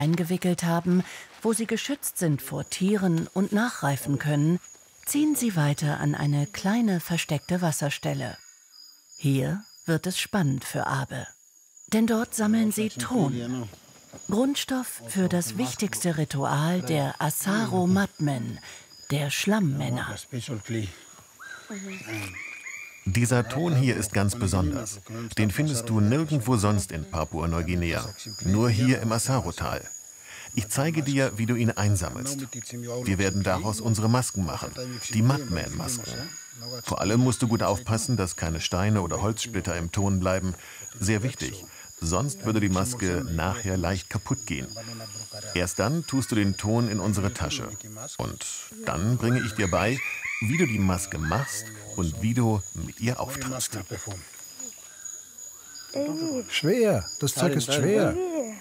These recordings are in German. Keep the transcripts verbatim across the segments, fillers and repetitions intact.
eingewickelt haben, wo sie geschützt sind vor Tieren und nachreifen können, ziehen sie weiter an eine kleine versteckte Wasserstelle. Hier wird es spannend für Abe, denn dort sammeln sie Ton, Grundstoff für das wichtigste Ritual der Asaro Madmen, der Schlammmänner. Dieser Ton hier ist ganz besonders. Den findest du nirgendwo sonst in Papua-Neuguinea, nur hier im Asaro-Tal. Ich zeige dir, wie du ihn einsammelst. Wir werden daraus unsere Masken machen, die Madman-Masken. Vor allem musst du gut aufpassen, dass keine Steine oder Holzsplitter im Ton bleiben. Sehr wichtig, sonst würde die Maske nachher leicht kaputt gehen. Erst dann tust du den Ton in unsere Tasche. Und dann bringe ich dir bei, wie du die Maske machst und wie du mit ihr auftrittst. Schwer, das Zeug ist schwer.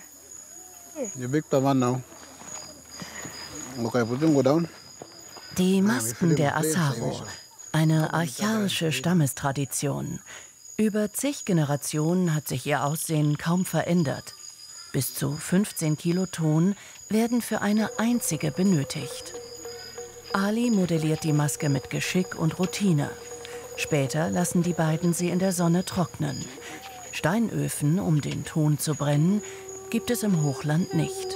Die Masken der Asaro, eine archaische Stammestradition. Über zig Generationen hat sich ihr Aussehen kaum verändert. Bis zu fünfzehn Kilo Ton werden für eine einzige benötigt. Ali modelliert die Maske mit Geschick und Routine. Später lassen die beiden sie in der Sonne trocknen. Steinöfen, um den Ton zu brennen, gibt es im Hochland nicht.